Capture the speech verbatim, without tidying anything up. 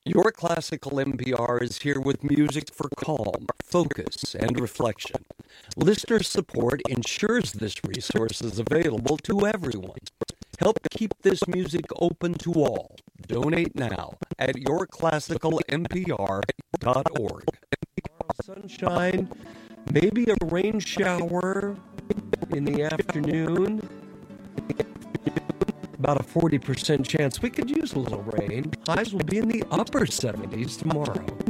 Your Classical N P R is here with music for calm, focus, and reflection. Listener support ensures this resource is available to everyone. Help keep this music open to all. Donate now at your classical n p r dot org. Sunshine, maybe a rain shower in the afternoon. About a forty percent chance we could use a little rain. Highs will be in the upper seventies tomorrow.